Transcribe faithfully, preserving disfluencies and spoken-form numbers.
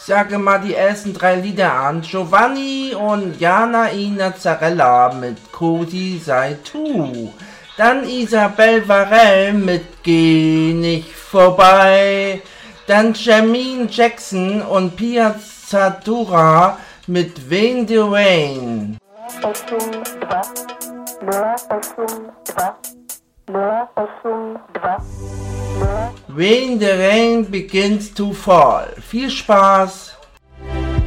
sage mal die ersten drei Lieder an. Giovanni und Jana Ina Zarella mit Cosi sei tu. Dann Isabel Varell mit Geh nicht vorbei. Dann Jermaine Jackson und Piazzatura mit Wayne the Rain. When the rain begins to fall. Viel Spaß!